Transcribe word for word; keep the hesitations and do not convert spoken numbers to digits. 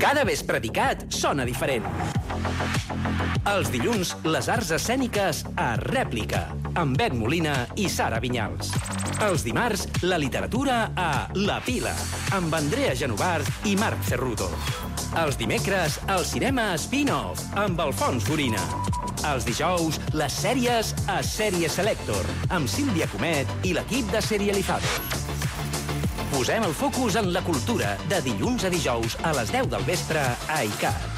Cada vespre d'ICAT sona diferent. Els dilluns, les arts escèniques a Rèplica, amb Bet Molina i Sara Vinyals. Els dimarts, la literatura a La Pila, amb Andrea Genovart i Marc Cerruto. Els dimecres, el cinema spin-off, amb Alfons Gorina. Els dijous, les sèries a Sèrie Selector, amb Sílvia Comet i l'equip de Serializados. Posem el focus en la cultura de dilluns a dijous a les deu del vespre a ICAT.